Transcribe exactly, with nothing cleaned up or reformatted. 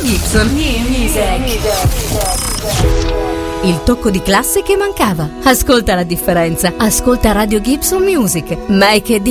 Gibson. New Music. Il tocco di classe che mancava. Ascolta la differenza. Ascolta Radio Gibson Music. Make a